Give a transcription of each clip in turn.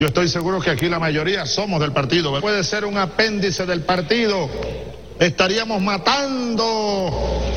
Yo estoy seguro que aquí la mayoría somos del partido. Puede ser un apéndice del partido. Estaríamos matando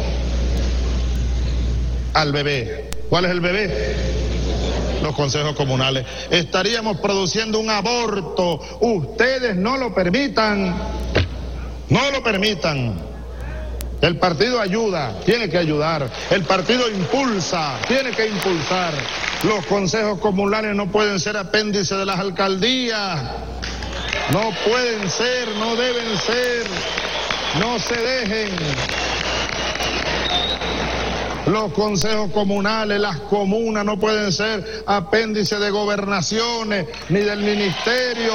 al bebé. ¿Cuál es el bebé? Los consejos comunales. Estaríamos produciendo un aborto. Ustedes no lo permitan. No lo permitan. El partido ayuda, tiene que ayudar. El partido impulsa, tiene que impulsar. Los consejos comunales no pueden ser apéndice de las alcaldías. No pueden ser, no deben ser. No se dejen. Los consejos comunales, las comunas no pueden ser apéndice de gobernaciones, ni del ministerio,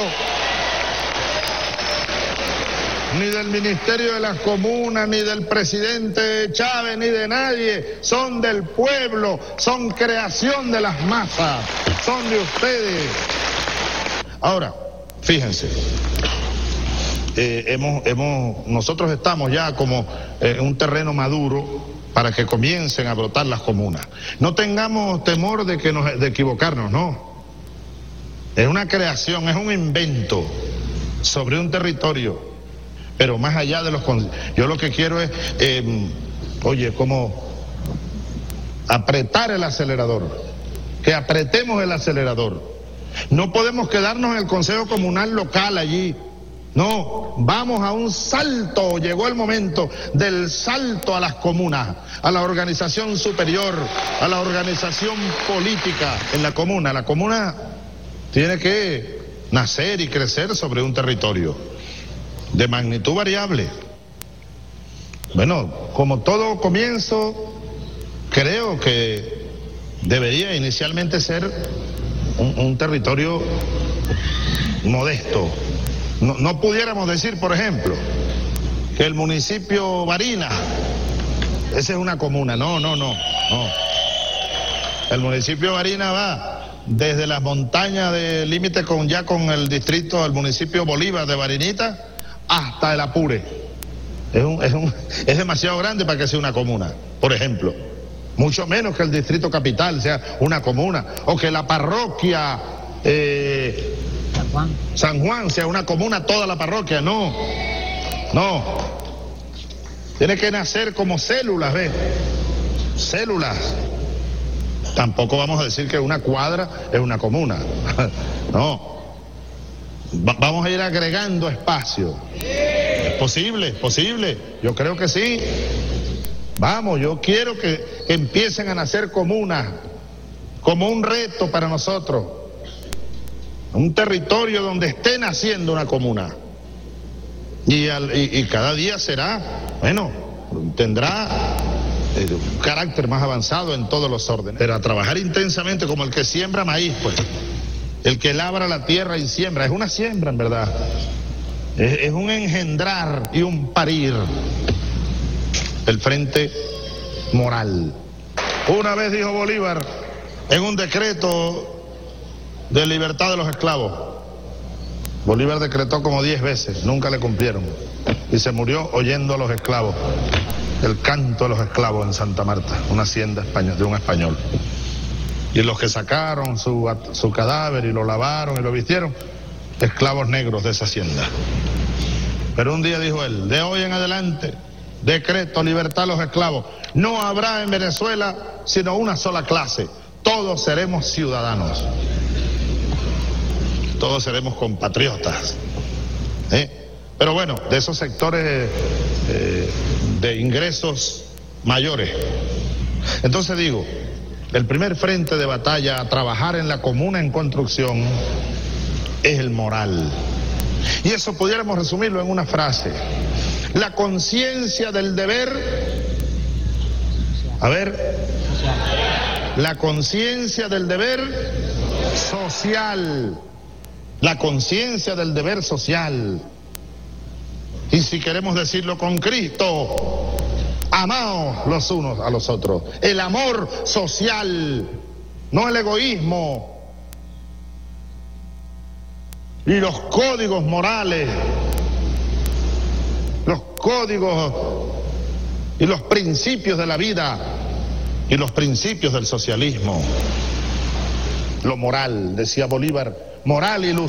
ni del Ministerio de las Comunas, ni del presidente Chávez, ni de nadie. Son del pueblo, son creación de las masas, son de ustedes. Ahora, fíjense, nosotros estamos ya como en un terreno maduro para que comiencen a brotar las comunas. No tengamos temor de equivocarnos, no. Es una creación, es un invento sobre un territorio. Pero más allá de yo lo que quiero es, como apretar el acelerador, que apretemos el acelerador. No podemos quedarnos en el Consejo Comunal local allí. No, vamos a un salto, llegó el momento del salto a las comunas, a la organización superior, a la organización política en la comuna. La comuna tiene que nacer y crecer sobre un territorio de magnitud variable. Bueno, como todo comienzo, creo que debería inicialmente ser un territorio modesto. No pudiéramos decir, por ejemplo, que el municipio Barinas, esa es una comuna. No. El municipio Barinas va desde las montañas de límite con el distrito, el municipio Bolívar de Barinita, hasta el Apure. Es demasiado grande para que sea una comuna, por ejemplo. Mucho menos que el distrito capital sea una comuna, o que la parroquia San Juan sea una comuna, toda la parroquia. No. Tiene que nacer como células, ¿ves? Células. Tampoco vamos a decir que una cuadra es una comuna. No. Vamos a ir agregando espacio. ¿Es posible? Yo creo que sí. Vamos, yo quiero que empiecen a nacer comunas, como un reto para nosotros. Un territorio donde esté naciendo una comuna. Y cada día tendrá un carácter más avanzado en todos los órdenes. Pero a trabajar intensamente como el que siembra maíz, pues. El que labra la tierra y siembra. Es una siembra, en verdad. Es un engendrar y un parir. El frente moral. Una vez dijo Bolívar en un decreto de libertad de los esclavos. Bolívar decretó como 10 veces, nunca le cumplieron. Y se murió oyendo a los esclavos. El canto de los esclavos en Santa Marta, una hacienda de un español. Y los que sacaron su cadáver y lo lavaron y lo vistieron, esclavos negros de esa hacienda. Pero un día dijo él, de hoy en adelante, decreto libertad a los esclavos. No habrá en Venezuela sino una sola clase. Todos seremos ciudadanos. Todos seremos compatriotas. Pero bueno, de esos sectores de ingresos mayores. Entonces digo, el primer frente de batalla a trabajar en la comuna en construcción es el moral. Y eso pudiéramos resumirlo en una frase. La conciencia del deber. La conciencia del deber social. La conciencia del deber social. Y si queremos decirlo con Cristo, amaos los unos a los otros. El amor social, no el egoísmo. Y los códigos morales, los códigos y los principios de la vida y los principios del socialismo. Lo moral, decía Bolívar, moral y luz.